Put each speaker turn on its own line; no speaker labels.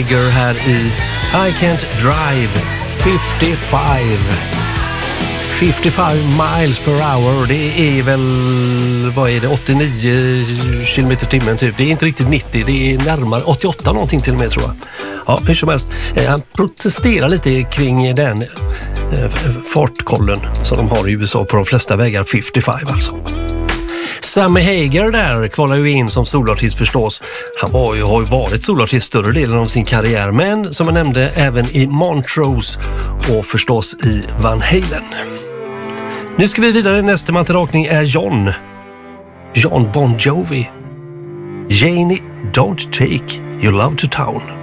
Hager här i I Can't Drive 55 miles per hour. Det är väl, vad är det, 89 kilometer i timmen typ. Det är inte riktigt 90, det är närmare 88 någonting till och med, tror jag. Ja, hur som helst. Han protesterar lite kring den fartkollen som de har i USA på de flesta vägar, 55 alltså. Sammy Hagar där kvalar ju in som solartist förstås. Han har ju varit solartist större delen av sin karriär, men som jag nämnde även i Montrose och förstås i Van Halen. Nu ska vi vidare. Nästa man till rakning är John Bon Jovi. Janie, don't take your love to town.